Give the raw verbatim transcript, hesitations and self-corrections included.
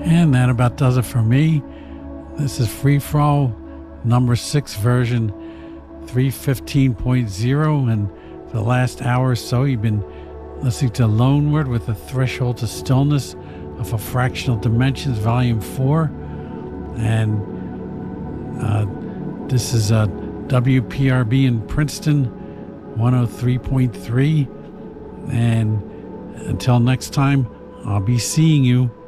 And that about does it for me. This is Free For All, number six version, three fifteen point oh. And for the last hour or so, you've been listening to Lone Word with the Threshold to Stillness of a Fractional Dimensions, Volume four. And uh, this is uh, W P R B in Princeton, one oh three point three. And until next time, I'll be seeing you.